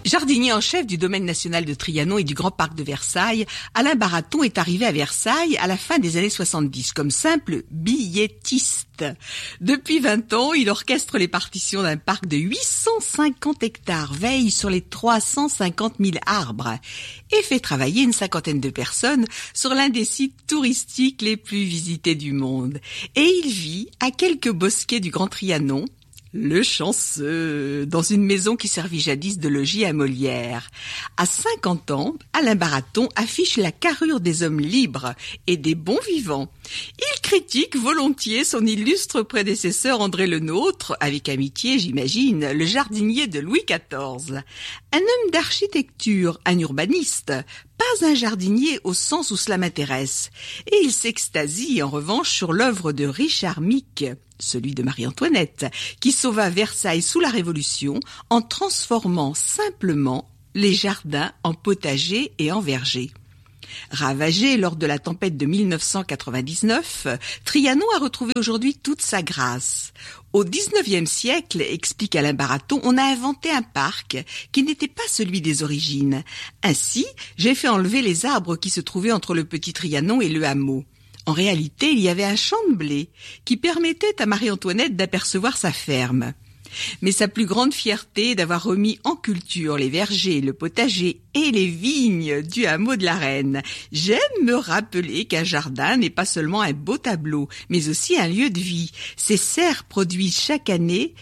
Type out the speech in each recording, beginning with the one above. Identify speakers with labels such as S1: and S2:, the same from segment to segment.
S1: Jardinier en chef du domaine national de Trianon et du Grand Parc de Versailles, Alain Baraton est arrivé à Versailles à la fin des années 70 comme simple billetiste. Depuis 20 ans, il orchestre les partitions d'un parc de 850 hectares, veille sur les 350 000 arbres et fait travailler une cinquantaine de personnes sur l'un des sites touristiques les plus visités du monde. Et il vit à quelques bosquets du Grand Trianon, le chanceux, dans une maison qui servit jadis de logis à Molière. À 50 ans, Alain Baraton affiche la carrure des hommes libres et des bons vivants. Il critique volontiers son illustre prédécesseur André Le Nôtre, avec amitié, j'imagine, le jardinier de Louis XIV. Un homme d'architecture, un urbaniste, pas un jardinier au sens où cela m'intéresse. Et il s'extasie en revanche sur l'œuvre de Richard Micke, celui de Marie-Antoinette, qui sauva Versailles sous la Révolution en transformant simplement les jardins en potagers et en vergers. Ravagé lors de la tempête de 1999, Trianon a retrouvé aujourd'hui toute sa grâce. Au XIXe siècle, explique Alain Baraton, on a inventé un parc qui n'était pas celui des origines. Ainsi, j'ai fait enlever les arbres qui se trouvaient entre le petit Trianon et le hameau. En réalité, il y avait un champ de blé qui permettait à Marie-Antoinette d'apercevoir sa ferme. Mais sa plus grande fierté est d'avoir remis en culture les vergers, le potager et les vignes du hameau de la Reine. J'aime me rappeler qu'un jardin n'est pas seulement un beau tableau, mais aussi un lieu de vie. Ces serres produisent chaque année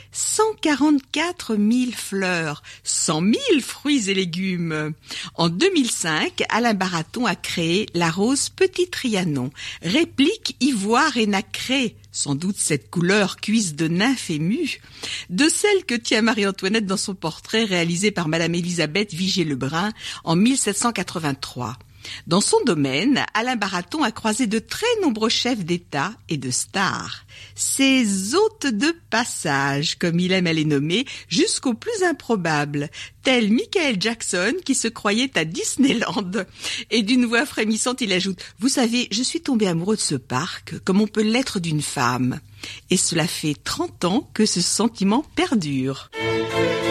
S1: 144 000 fleurs, 100 000 fruits et légumes. En 2005, Alain Baraton a créé la rose Petit Trianon, réplique ivoire et nacrée, sans doute cette couleur cuisse de nymphe émue, de celle que tient Marie-Antoinette dans son portrait réalisé par Madame Élisabeth Vigée-Lebrun en 1783. Dans son domaine, Alain Baraton a croisé de très nombreux chefs d'État et de stars. Ces hôtes de passage, comme il aime à les nommer, jusqu'aux plus improbables, tel Michael Jackson qui se croyait à Disneyland. Et d'une voix frémissante, il ajoute « Vous savez, je suis tombé amoureux de ce parc, comme on peut l'être d'une femme. » Et cela fait 30 ans que ce sentiment perdure.